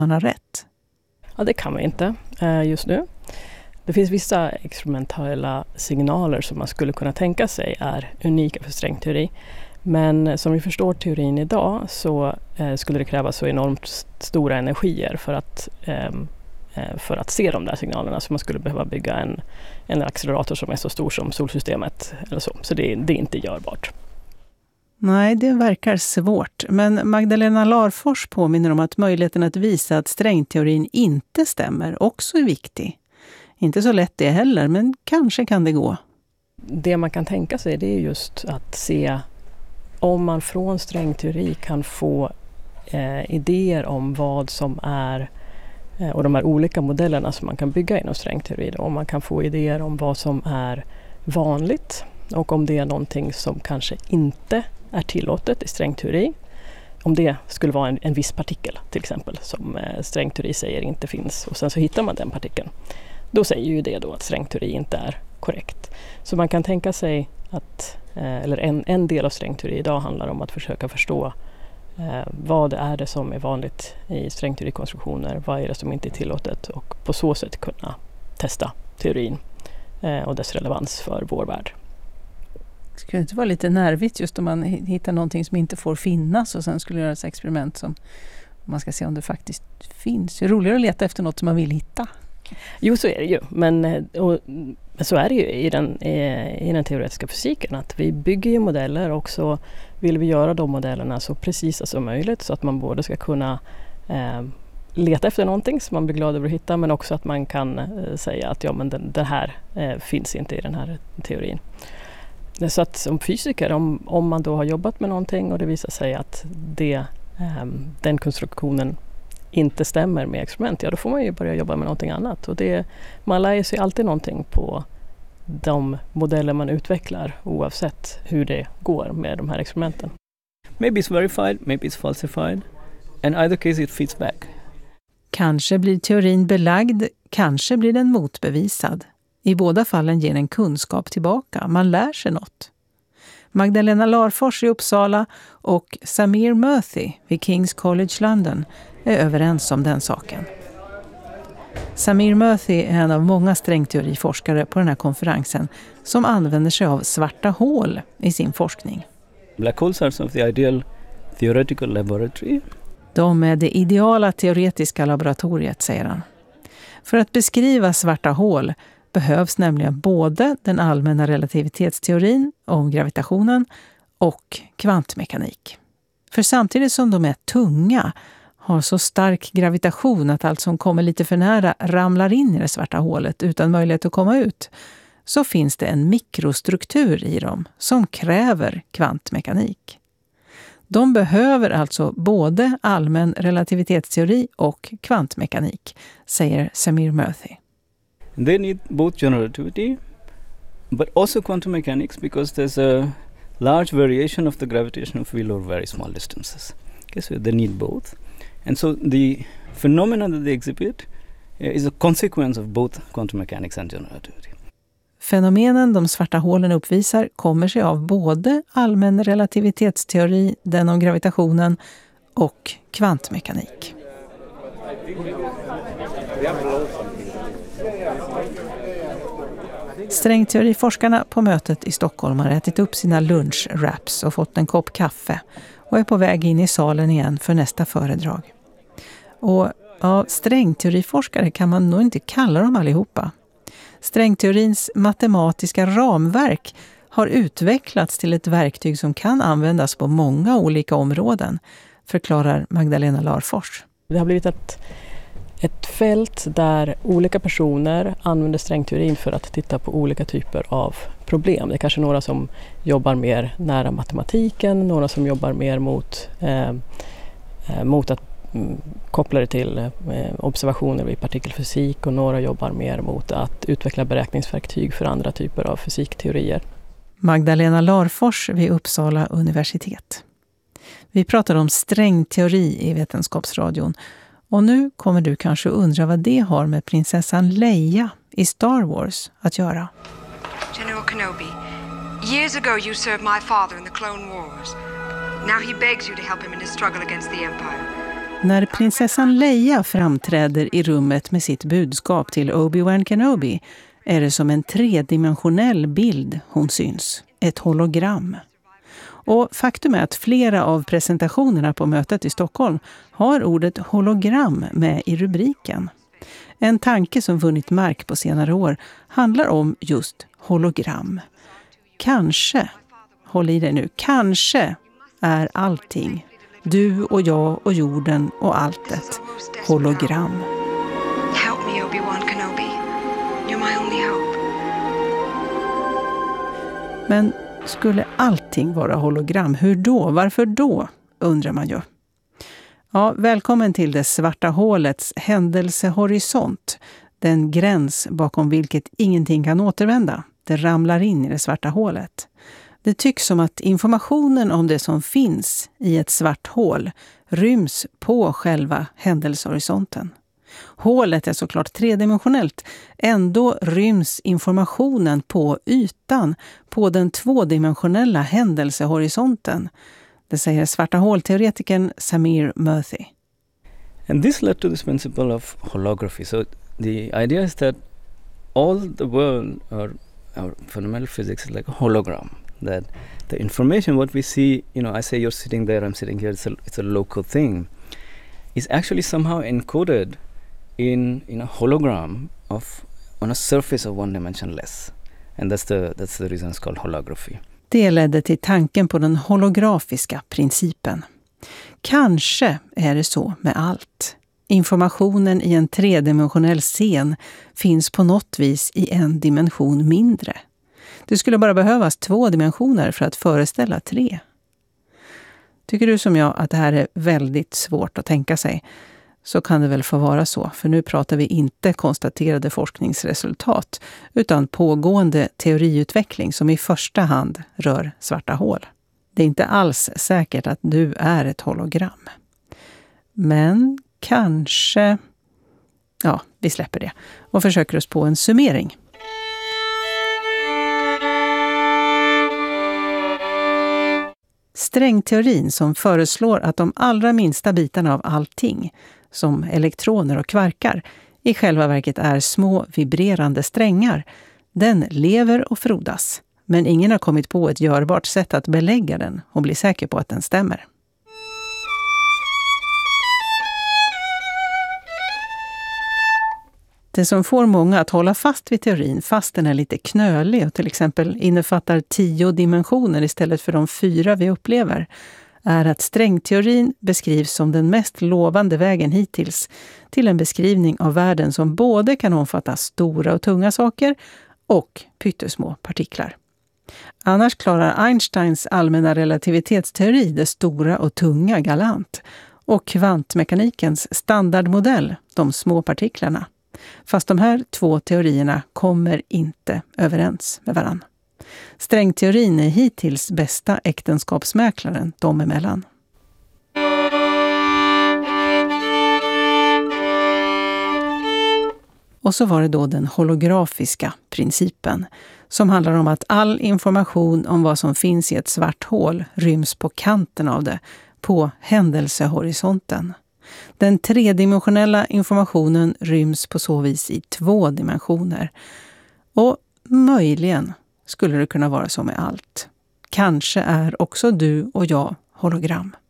man har rätt. Ja, det kan vi inte just nu. Det finns vissa experimentella signaler som man skulle kunna tänka sig är unika för strängteori. Men som vi förstår teorin idag så skulle det krävas så enormt stora energier för att se de där signalerna. Så man skulle behöva bygga en accelerator som är så stor som solsystemet eller så. Så det är inte görbart. Nej, det verkar svårt. Men Magdalena Larfors påminner om att möjligheten att visa att strängteorin inte stämmer också är viktig. Inte så lätt det heller, men kanske kan det gå. Det man kan tänka sig det är just att se om man från strängteori kan få idéer om vad som är och de här olika modellerna som man kan bygga inom strängteori. Om man kan få idéer om vad som är vanligt och om det är någonting som kanske inte är tillåtet i strängteori. Om det skulle vara en viss partikel till exempel som strängteori säger inte finns och sen så hittar man den partikeln. Då säger ju det då att strängteori inte är korrekt. Så man kan tänka sig att, eller en del av strängteori idag handlar om att försöka förstå vad är det som är vanligt i strängteorikonstruktioner, vad är det som inte är tillåtet och på så sätt kunna testa teorin och dess relevans för vår värld. Skulle det inte vara lite nervigt just om man hittar någonting som inte får finnas och sen skulle göra ett experiment som man ska se om det faktiskt finns. Det är roligare att leta efter något som man vill hitta. Jo, så är det ju. Men så är det ju i den teoretiska fysiken att vi bygger ju modeller och så vill vi göra de modellerna så precisa som möjligt så att man både ska kunna leta efter någonting som man blir glad över att hitta men också att man kan säga att ja, men den här finns inte i den här teorin. Så att som fysiker, om man då har jobbat med någonting och det visar sig att den konstruktionen inte stämmer med experiment, ja då får man ju börja jobba med någonting annat. Och man lär sig alltid någonting på de modeller man utvecklar oavsett hur det går med de här experimenten. Maybe it's verified, maybe it's falsified. In either case it feeds back. Kanske blir teorin belagd, kanske blir den motbevisad. I båda fallen ger den kunskap tillbaka. Man lär sig något. Magdalena Larfors i Uppsala och Samir Murthy vid King's College London är överens om den saken. Samir Murthy är en av många strängteoriforskare på den här konferensen som använder sig av svarta hål i sin forskning. Black holes are sort of the ideal theoretical laboratory. De är det ideala teoretiska laboratoriet, säger han. För att beskriva svarta hål behövs nämligen både den allmänna relativitetsteorin om gravitationen och kvantmekanik. För samtidigt som de är tunga, har så stark gravitation att allt som kommer lite för nära ramlar in i det svarta hålet utan möjlighet att komma ut, så finns det en mikrostruktur i dem som kräver kvantmekanik. De behöver alltså både allmän relativitetsteori och kvantmekanik, säger Samir Murthy. They need both general relativity but also quantum mechanics because there's a large variation of the gravitational field over very small distances. Okay, so they need both. And so the phenomena that they exhibit is a consequence of both quantum mechanics and general relativity. Fenomenen de svarta hålen uppvisar kommer sig av både allmän relativitetsteori, den om gravitationen, och kvantmekanik. Strängteoriforskarna på mötet i Stockholm har ätit upp sina lunchwraps och fått en kopp kaffe och är på väg in i salen igen för nästa föredrag. Och strängteoriforskare kan man nog inte kalla dem allihopa. Strängteorins matematiska ramverk har utvecklats till ett verktyg som kan användas på många olika områden, förklarar Magdalena Larfors. Det har blivit ett fält där olika personer använder strängteorin för att titta på olika typer av problem. Det är kanske några som jobbar mer nära matematiken, några som jobbar mer mot att koppla det till observationer vid partikelfysik och några jobbar mer mot att utveckla beräkningsverktyg för andra typer av fysikteorier. Magdalena Larfors vid Uppsala universitet. Vi pratar om strängteori i Vetenskapsradion. Och nu kommer du kanske undra vad det har med prinsessan Leia i Star Wars att göra. General Kenobi, years ago you served my father in the Clone Wars. Now he begs you to help him in his struggle against the Empire. När prinsessan Leia framträder i rummet med sitt budskap till Obi-Wan Kenobi är det som en tredimensionell bild hon syns, ett hologram. Och faktum är att flera av presentationerna på mötet i Stockholm har ordet hologram med i rubriken. En tanke som vunnit mark på senare år handlar om just hologram. Kanske, håll i dig nu, kanske är allting, du och jag och jorden och allt ett hologram. Help me, Obi-Wan Kenobi. You're my only hope. Men skulle allting vara hologram? Hur då? Varför då? Undrar man ju. Ja, välkommen till det svarta hålets händelsehorisont. Den gräns bakom vilket ingenting kan återvända. Det ramlar in i det svarta hålet. Det tycks som att informationen om det som finns i ett svart hål ryms på själva händelsehorisonten. Hålet är såklart tredimensionellt. Ändå ryms informationen på ytan på den tvådimensionella händelsehorisonten. Det säger svarta hålteoretikern Samir Murthy. And this led to this principle of holography. So the idea is that all the world, or our fundamental physics, is like a hologram. That the information, what we see, I say you're sitting there, I'm sitting here, it's a local thing, is actually somehow encoded in a hologram on a surface of one dimension less. And that's the reason it's called holography. Det ledde till tanken på den holografiska principen. Kanske är det så med allt. Informationen i en tredimensionell scen finns på något vis i en dimension mindre. Det skulle bara behövas 2 dimensioner för att föreställa 3. Tycker du som jag att det här är väldigt svårt att tänka sig, så kan det väl få vara så. För nu pratar vi inte konstaterade forskningsresultat utan pågående teoriutveckling som i första hand rör svarta hål. Det är inte alls säkert att du är ett hologram. Men kanske... Ja, vi släpper det och försöker oss på en summering. Strängteorin som föreslår att de allra minsta bitarna av allting, som elektroner och kvarkar, i själva verket är små vibrerande strängar, den lever och frodas. Men ingen har kommit på ett görbart sätt att belägga den och bli säker på att den stämmer. Det som får många att hålla fast vid teorin fast den är lite knölig och till exempel innefattar 10 dimensioner istället för de 4 vi upplever, är att strängteorin beskrivs som den mest lovande vägen hittills till en beskrivning av världen som både kan omfatta stora och tunga saker och pyttesmå partiklar. Annars klarar Einsteins allmänna relativitetsteori det stora och tunga galant och kvantmekanikens standardmodell, de små partiklarna. Fast de här 2 teorierna kommer inte överens med varann. Strängteorin är hittills bästa äktenskapsmäklaren dem emellan. Och så var det då den holografiska principen som handlar om att all information om vad som finns i ett svart hål ryms på kanten av det, på händelsehorisonten. Den tredimensionella informationen ryms på så vis i 2 dimensioner. Och möjligen skulle det kunna vara så med allt. Kanske är också du och jag hologram.